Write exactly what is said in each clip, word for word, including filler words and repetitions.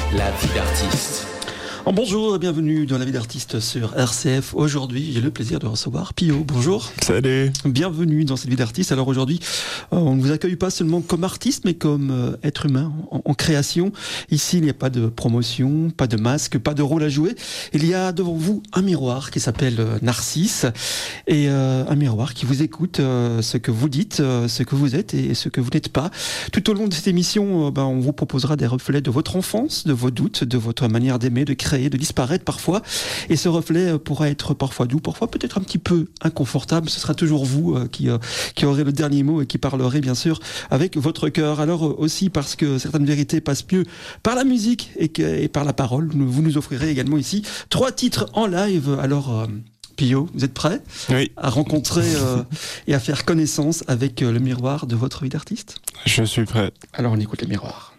La vie d'artiste. Oh, bonjour et bienvenue dans La vie d'artiste sur R C F. Aujourd'hui, j'ai le plaisir de recevoir Pio. Bonjour. Salut. Bienvenue dans cette vie d'artiste. Alors aujourd'hui, on ne vous accueille pas seulement comme artiste, mais comme être humain en, en création. Ici, il n'y a pas de promotion, pas de masque, pas de rôle à jouer. Il y a devant vous un miroir qui s'appelle Narcisse et euh, un miroir qui vous écoute euh, ce que vous dites, euh, ce que vous êtes et ce que vous n'êtes pas. Tout au long de cette émission, euh, ben, on vous proposera des reflets de votre enfance, de vos doutes, de votre manière d'aimer, de créer, de disparaître parfois, et ce reflet pourra être parfois doux, parfois peut-être un petit peu inconfortable. Ce sera toujours vous euh, qui, euh, qui aurez le dernier mot et qui parlerez bien sûr avec votre cœur. Alors euh, aussi parce que certaines vérités passent mieux par la musique et, que, et par la parole, vous nous offrirez également ici trois titres en live. Alors euh, Pio, vous êtes prêt oui. à rencontrer euh, et à faire connaissance avec euh, le miroir de votre vie d'artiste? Je suis prêt. Alors on écoute le miroir.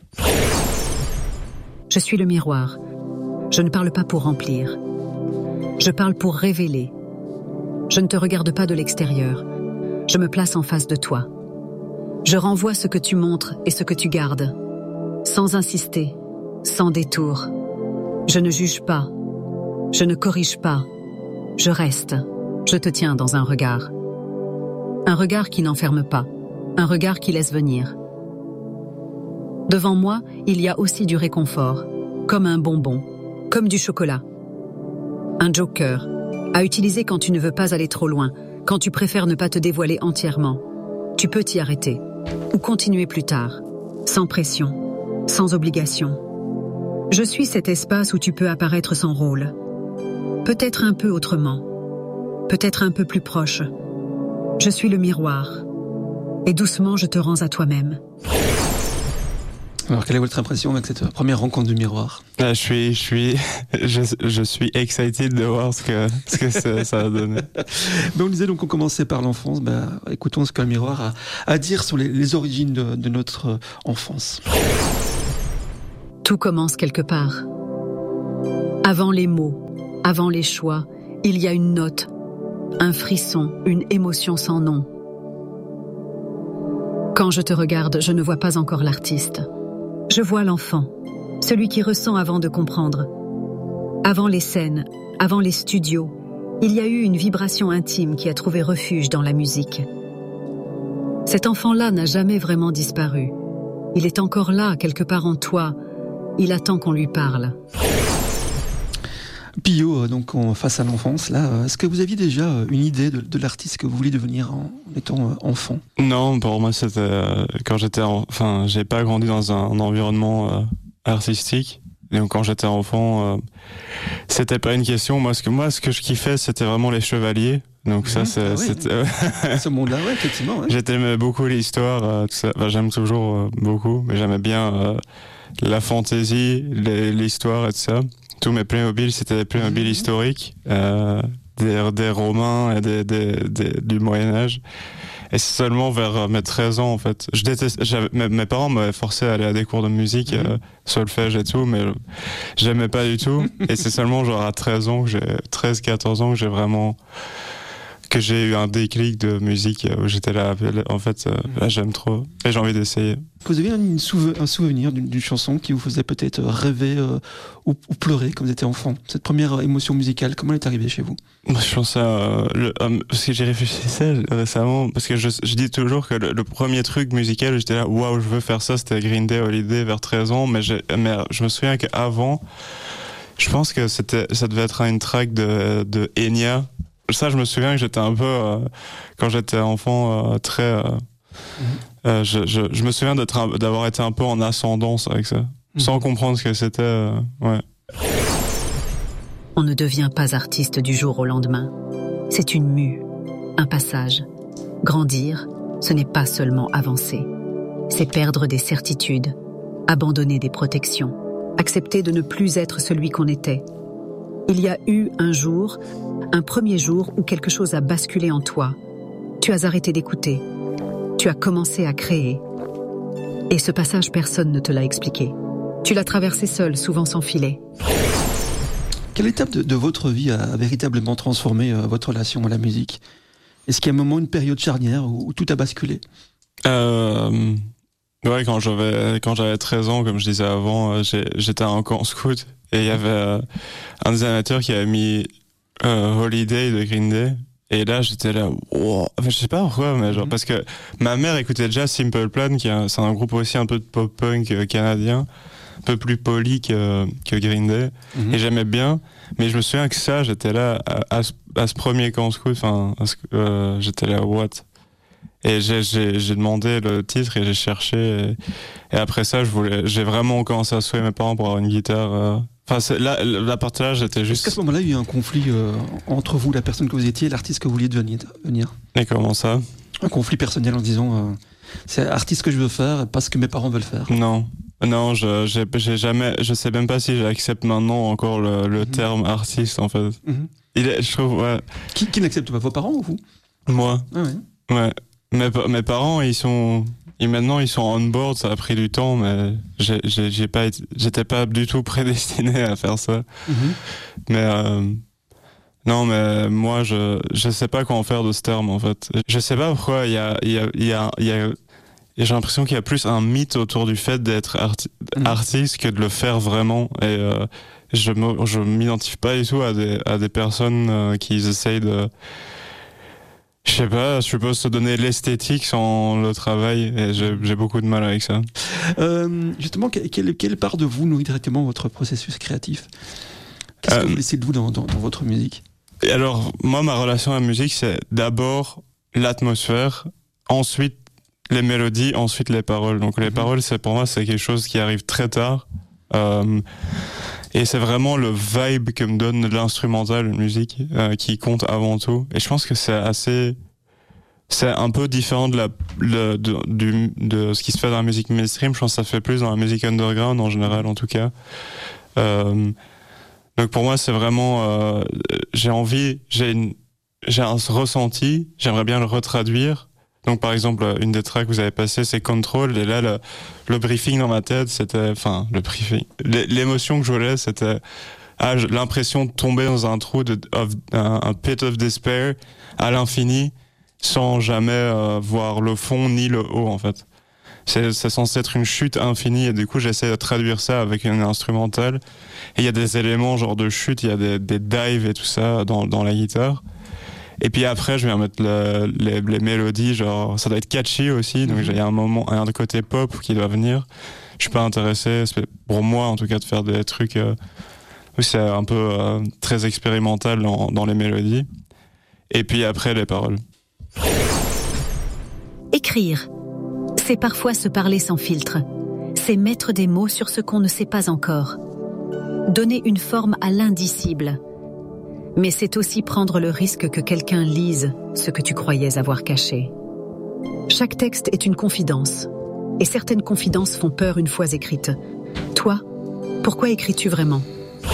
Je suis le miroir. Je ne parle pas pour remplir. Je parle pour révéler. Je ne te regarde pas de l'extérieur. Je me place en face de toi. Je renvoie ce que tu montres et ce que tu gardes. Sans insister, sans détour. Je ne juge pas. Je ne corrige pas. Je reste. Je te tiens dans un regard. Un regard qui n'enferme pas. Un regard qui laisse venir. Devant moi, il y a aussi du réconfort, comme un bonbon. Comme du chocolat. Un joker, à utiliser quand tu ne veux pas aller trop loin, quand tu préfères ne pas te dévoiler entièrement. Tu peux t'y arrêter, ou continuer plus tard, sans pression, sans obligation. Je suis cet espace où tu peux apparaître sans rôle. Peut-être un peu autrement, peut-être un peu plus proche. Je suis le miroir, et doucement je te rends à toi-même. Alors, quelle est votre impression avec cette première rencontre du miroir? Là, je suis, je suis, je, je suis excited de voir ce que, ce que ça, ça va donner. Ben, on disait donc qu'on commençait par l'enfance. Ben, écoutons ce que le miroir a à dire sur les, les origines de, de notre enfance. Tout commence quelque part. Avant les mots, avant les choix, il y a une note, un frisson, une émotion sans nom. Quand je te regarde, je ne vois pas encore l'artiste. Je vois l'enfant, celui qui ressent avant de comprendre. Avant les scènes, avant les studios, il y a eu une vibration intime qui a trouvé refuge dans la musique. Cet enfant-là n'a jamais vraiment disparu. Il est encore là, quelque part en toi. Il attend qu'on lui parle. Pio, donc face à l'enfance, là, est-ce que vous aviez déjà une idée de, de l'artiste que vous vouliez devenir en, en étant enfant? Non, pour moi c'était euh, quand j'étais, en... enfin, j'ai pas grandi dans un, un environnement euh, artistique. Et donc quand j'étais enfant, euh, c'était pas une question. Moi, ce que moi, ce que je kiffais, c'était vraiment les chevaliers. Donc mmh, ça, c'est, ah oui, c'était. Ce monde-là, ouais, effectivement. Ouais. J'aimais beaucoup l'histoire, euh, tout ça. Enfin, j'aime toujours euh, beaucoup, mais j'aimais bien euh, la fantaisie, les, l'histoire et tout ça. Tous mes Playmobil, c'était des Playmobil mmh. historiques, euh, des, des Romains et des, des, des, du Moyen-Âge. Et c'est seulement vers mes treize ans, en fait. Je déteste, mes, mes parents m'avaient forcé à aller à des cours de musique, mmh. euh, solfège et tout, mais j'aimais pas du tout. Et c'est seulement genre à treize ans, que j'ai, treize quatorze ans, que j'ai vraiment, que j'ai eu un déclic de musique où j'étais là, en fait, euh, là, j'aime trop. Et j'ai envie d'essayer. Vous avez une souve- un souvenir d'une, d'une chanson qui vous faisait peut-être rêver euh, ou, ou pleurer quand vous étiez enfant? Cette première émotion musicale, comment elle est arrivée chez vous? Moi, je pense à euh, le, euh, parce que j'ai réfléchi à ça récemment, parce que je, je dis toujours que le, le premier truc musical, j'étais là, waouh, je veux faire ça, c'était Green Day Holiday vers treize ans, mais, j'ai, mais je me souviens qu'avant, je pense que c'était, ça devait être une track de, de Enya. Ça, je me souviens que j'étais un peu, euh, quand j'étais enfant, euh, très... Euh, mmh. euh, je, je, je me souviens d'être un, d'avoir été un peu en ascendance avec ça, mmh. sans comprendre ce que c'était. Euh, ouais. On ne devient pas artiste du jour au lendemain. C'est une mue, un passage. Grandir, ce n'est pas seulement avancer. C'est perdre des certitudes, abandonner des protections, accepter de ne plus être celui qu'on était. Il y a eu un jour, un premier jour où quelque chose a basculé en toi. Tu as arrêté d'écouter. Tu as commencé à créer. Et ce passage, personne ne te l'a expliqué. Tu l'as traversé seul, souvent sans filet. Quelle étape de, de votre vie a véritablement transformé euh, votre relation à la musique? Est-ce qu'il y a un moment, une période charnière où, où tout a basculé? euh, Ouais, quand j'avais, quand j'avais treize ans, comme je disais avant, j'ai, j'étais à un camp scout et il y avait euh, un des animateurs qui avait mis euh, Holiday de Green Day. Et là, j'étais là, wow. Enfin, je sais pas pourquoi, mais genre, mm-hmm. parce que ma mère écoutait déjà Simple Plan, qui est, c'est un groupe aussi un peu de pop-punk euh, canadien, un peu plus poli que, que Green Day. Mm-hmm. Et j'aimais bien. Mais je me souviens que ça, j'étais là, à, à, ce, à ce premier camp scout, enfin, euh, j'étais là, what? Et j'ai, j'ai, j'ai demandé le titre et j'ai cherché. Et, et après ça, je voulais, j'ai vraiment commencé à souhaiter mes parents pour avoir une guitare. Euh, Enfin, c'est, là, la partie là, j'étais juste. Est-ce qu'à ce moment-là, il y a eu un conflit euh, entre vous, la personne que vous étiez, et l'artiste que vous vouliez devenir, venir Et comment ça? Un conflit personnel en disant euh, c'est l'artiste que je veux faire, pas ce que mes parents veulent faire. Non, non, je, j'ai, j'ai jamais, je sais même pas si j'accepte maintenant encore le, le mm-hmm. terme artiste en fait. Mm-hmm. Il est, je trouve, ouais. Qui, qui n'accepte pas, vos parents ou vous? Moi. Ah ouais. Ouais. Mes, mes parents, ils sont. Et maintenant, ils sont on board, ça a pris du temps, mais j'ai, j'ai, j'ai pas été, j'étais pas du tout prédestiné à faire ça. Mm-hmm. Mais, euh, non, mais moi, je, je sais pas quoi en faire de ce terme, en fait. Je sais pas pourquoi il y a, il y a, il y a, il y a, j'ai l'impression qu'il y a plus un mythe autour du fait d'être arti- mm-hmm. artiste que de le faire vraiment. Et, euh, je me, je m'identifie pas du tout à des, à des personnes euh, qui essayent de, je sais pas, je suppose se donner l'esthétique sans le travail, et j'ai, j'ai beaucoup de mal avec ça. Euh, justement, quelle, quelle part de vous nourrit directement votre processus créatif? Qu'est-ce euh, que vous laissez de vous dans, dans, dans votre musique? Et alors, moi, ma relation à la musique, c'est d'abord l'atmosphère, ensuite les mélodies, ensuite les paroles. Donc les mmh. paroles, c'est pour moi, c'est quelque chose qui arrive très tard. Euh, et c'est vraiment le vibe que me donne l'instrumental, la musique, euh, qui compte avant tout. Et je pense que c'est assez, c'est un peu différent de la, le, de, du, de ce qui se fait dans la musique mainstream. Je pense que ça fait plus dans la musique underground en général, en tout cas. Euh, donc pour moi, c'est vraiment, euh, j'ai envie, j'ai une, j'ai un ressenti, j'aimerais bien le retraduire. Donc par exemple, une des tracks que vous avez passé, c'est Control, et là le, le briefing dans ma tête, c'était, enfin le briefing, l'émotion que je voulais, c'était ah, l'impression de tomber dans un trou de of, un, un pit of despair à l'infini, sans jamais euh, voir le fond ni le haut en fait. C'est, c'est censé être une chute infinie, et du coup j'essaie de traduire ça avec une instrumentale. Et il y a des éléments genre de chute, il y a des, des dives et tout ça dans, dans la guitare. Et puis après, je vais mettre le, les, les mélodies, genre, ça doit être catchy aussi, donc il y a un moment, un côté pop qui doit venir. Je suis pas intéressé, pour moi en tout cas, de faire des trucs euh, où c'est un peu euh, très expérimental dans, dans les mélodies. Et puis après, les paroles. Écrire, c'est parfois se parler sans filtre. C'est mettre des mots sur ce qu'on ne sait pas encore. Donner une forme à l'indicible. Mais c'est aussi prendre le risque que quelqu'un lise ce que tu croyais avoir caché. Chaque texte est une confidence, et certaines confidences font peur une fois écrites. Toi, pourquoi écris-tu vraiment ?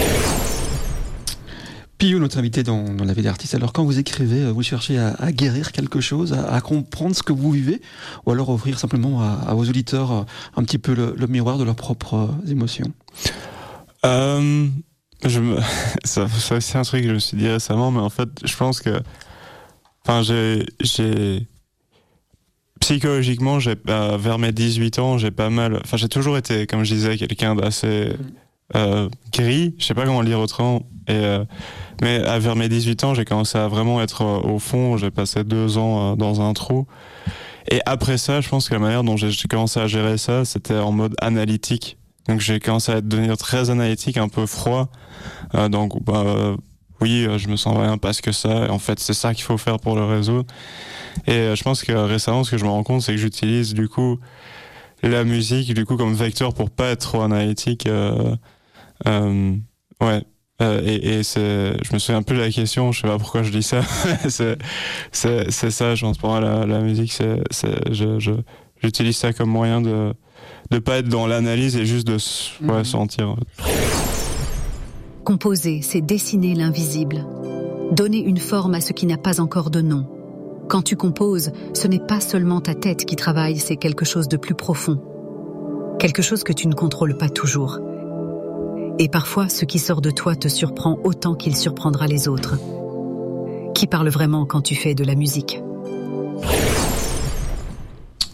Pio, notre invité dans, dans La Vie d'Artiste, alors quand vous écrivez, vous cherchez à, à guérir quelque chose, à, à comprendre ce que vous vivez, ou alors offrir simplement à, à vos auditeurs un petit peu le, le miroir de leurs propres émotions ? euh... Je me... ça, ça c'est un truc que je me suis dit récemment, mais en fait, je pense que, enfin, j'ai, j'ai, psychologiquement, j'ai, euh, vers mes dix-huit ans, j'ai pas mal, enfin, j'ai toujours été, comme je disais, quelqu'un d'assez euh, gris, je sais pas comment le dire autrement, et euh, mais à, vers mes dix-huit ans, j'ai commencé à vraiment être euh, au fond. J'ai passé deux ans euh, dans un trou. Et après ça, je pense que la manière dont j'ai, j'ai commencé à gérer ça, c'était en mode analytique. Donc j'ai commencé à devenir très analytique, un peu froid. Euh, donc bah euh, oui, je me sens rien parce que ça. En fait, c'est ça qu'il faut faire pour le résoudre. Et euh, je pense que récemment, ce que je me rends compte, c'est que j'utilise du coup la musique du coup comme vecteur pour pas être trop analytique. Euh, euh, ouais. Euh, et, et c'est, je me souviens plus de la question. Je sais pas pourquoi je dis ça. c'est, c'est, c'est ça. Je pense pour moi la, la musique, c'est, c'est, je, je, j'utilise ça comme moyen de de pas être dans l'analyse et juste de ouais, mmh. sentir. Composer, c'est dessiner l'invisible. Donner une forme à ce qui n'a pas encore de nom. Quand tu composes, ce n'est pas seulement ta tête qui travaille, c'est quelque chose de plus profond. Quelque chose que tu ne contrôles pas toujours. Et parfois, ce qui sort de toi te surprend autant qu'il surprendra les autres. Qui parle vraiment quand tu fais de la musique ?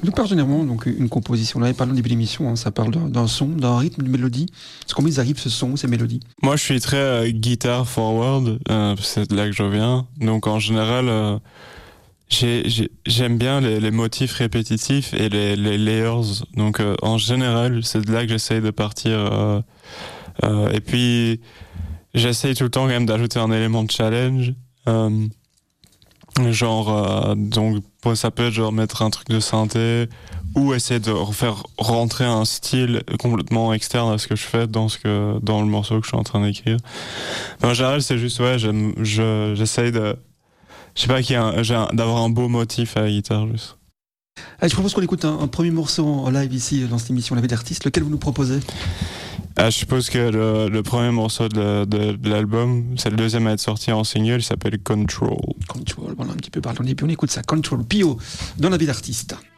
Nous parlons généralement donc une composition. On avait parlé au début de l'émission, hein, ça parle d'un, d'un son, d'un rythme, d'une mélodie. C'est comment ils arrivent ce son, ces mélodies? Moi, je suis très euh, guitar forward, euh, c'est de là que je viens. Donc en général, euh, j'ai, j'ai, j'aime bien les, les motifs répétitifs et les, les layers. Donc euh, en général, c'est de là que j'essaye de partir. Euh, euh, et puis j'essaye tout le temps quand même d'ajouter un élément de challenge. Euh, genre euh, donc ça peut être genre mettre un truc de synthé ou essayer de faire rentrer un style complètement externe à ce que je fais dans ce que dans le morceau que je suis en train d'écrire. Mais en général, c'est juste ouais, j'aime, je j'essaye de je sais pas qu'il y a un, j'ai un, d'avoir un beau motif à la guitare juste. Allez, je propose qu'on écoute un, un premier morceau en live ici dans cette émission La Vie d'Artiste. Lequel vous nous proposez? Ah, je suppose que le, le premier morceau de, de, de l'album, c'est le deuxième à être sorti en single, il s'appelle Control. Control, voilà un petit peu parlé au début, on écoute ça. Control, Pio, dans La Vie d'Artiste.